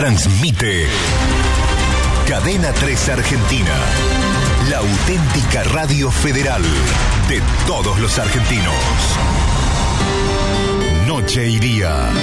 Transmite Cadena 3 Argentina, la auténtica radio federal de todos los argentinos. Noche y día,